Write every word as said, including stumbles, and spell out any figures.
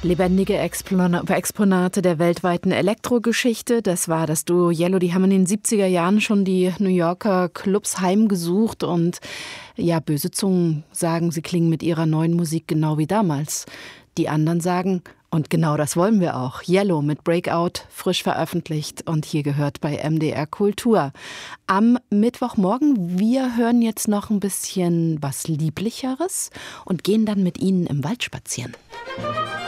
Lebendige Explona- Exponate der weltweiten Elektrogeschichte. Das war das Duo Yello. Die haben in den siebziger Jahren schon die New Yorker Clubs heimgesucht. Und ja, böse Zungen sagen, sie klingen mit ihrer neuen Musik genau wie damals. Die anderen sagen, und genau das wollen wir auch, Yello mit Breakout, frisch veröffentlicht und hier gehört bei M D R Kultur. Am Mittwochmorgen, wir hören jetzt noch ein bisschen was Lieblicheres und gehen dann mit Ihnen im Wald spazieren.